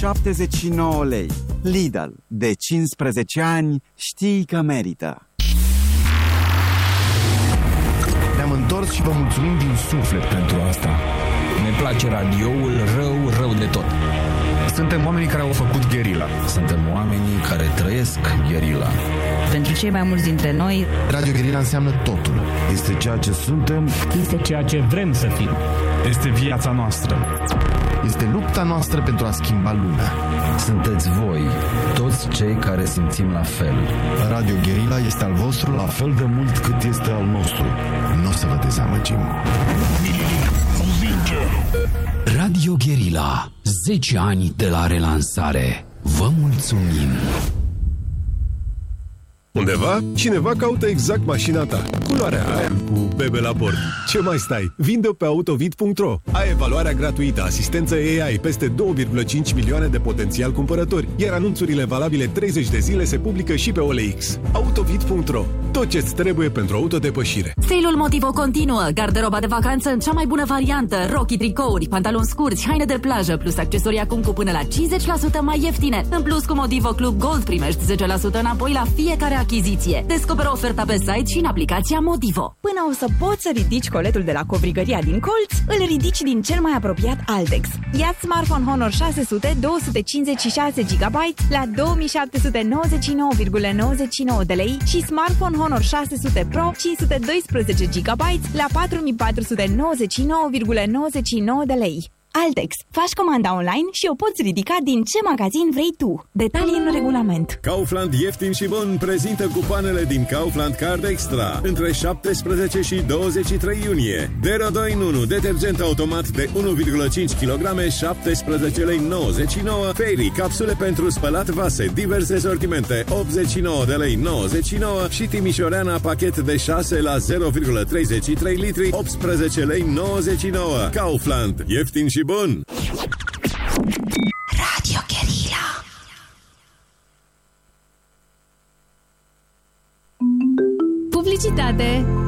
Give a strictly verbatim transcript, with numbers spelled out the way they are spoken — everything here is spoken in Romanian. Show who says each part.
Speaker 1: șaptezeci și nouă lei. Lidl, de cincisprezece ani, știi că merită.
Speaker 2: Ne-am întors și vă mulțumim din suflet pentru asta.
Speaker 3: Ne place radioul rău, rău de tot.
Speaker 2: Suntem oamenii care au făcut Guerilla.
Speaker 3: Suntem oamenii care trăiesc Guerilla.
Speaker 4: Pentru cei mai mulți dintre noi,
Speaker 2: Radio Guerilla înseamnă totul.
Speaker 5: Este ceea ce suntem.
Speaker 6: Este ceea ce vrem să fim.
Speaker 7: Este viața noastră.
Speaker 2: Este lupta noastră pentru a schimba lumea.
Speaker 3: Sunteți voi, toți cei care simțim la fel.
Speaker 2: Radio Guerilla este al vostru
Speaker 5: la fel de mult cât este al nostru.
Speaker 2: Nu o să vă dezamăgim.
Speaker 8: Radio Guerilla, zece ani de la relansare. Vă mulțumim!
Speaker 9: Undeva, cineva caută exact mașina ta. Culoarea aia cu bebe la bord. Ce mai stai? Vinde-o pe autovid punct ro. Ai evaluarea gratuită, asistență A I, peste două virgulă cinci milioane de potențial cumpărători, iar anunțurile valabile treizeci de zile se publică și pe O L X. autovid punct ro. Tot ce-ți trebuie pentru autodepășire.
Speaker 10: Sale-ul Motivo continuă. Garderoba de vacanță în cea mai bună variantă. Rochi, tricouri, pantaloni scurți, haine de plajă, plus accesorii acum cu până la cincizeci la sută mai ieftine. În plus, cu Motivo Club Gold primești zece la sută înapoi la fiecare achiziție. Descoperă oferta pe site și în aplicația Motivo.
Speaker 11: Până o să poți să ridici coletul de la covrigăria din colț, îl ridici din cel mai apropiat Altex. Ia smartphone Honor șase sute două sute cincizeci și șase gigabyte la două mii șapte sute nouăzeci și nouă virgulă nouăzeci și nouă de lei și smartphone Honor șase sute Pro cinci sute doisprezece gigabyte la patru mii patru sute nouăzeci și nouă virgulă nouăzeci și nouă de lei. Altex. Faci comanda online și o poți ridica din ce magazin vrei tu. Detalii în regulament.
Speaker 9: Kaufland ieftin și bun prezintă cupoanele din Kaufland Card Extra între șaptesprezece și douăzeci și trei iunie. Dero doi în unu, detergent automat de unu virgulă cinci kilograme, șaptesprezece lei nouăzeci și nouă. Fairy, capsule pentru spălat vase, diverse sortimente, optzeci și nouă de lei nouăzeci și nouă și Timișoreana, pachet de șase la zero virgulă treizeci și trei litri, optsprezece lei nouăzeci și nouă. Kaufland, ieftin și bun!
Speaker 11: Radio Guerilla.
Speaker 12: Publicitate.